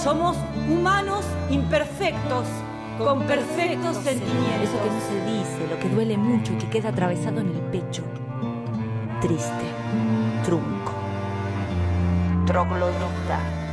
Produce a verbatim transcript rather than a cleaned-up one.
Somos humanos imperfectos, con perfectos sentimientos. Eso que no se dice, lo que duele mucho y que queda atravesado en el pecho. Triste, trunco, troglodita.